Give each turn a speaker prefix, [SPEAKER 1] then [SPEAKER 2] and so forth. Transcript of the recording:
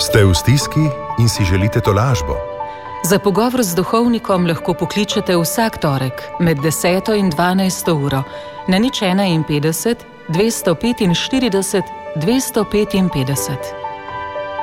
[SPEAKER 1] Ste v stiski in si želite tolažbo?
[SPEAKER 2] Za pogovor z duhovnikom lahko pokličete vsak torek med 10. in 12. uro na 051 245 255.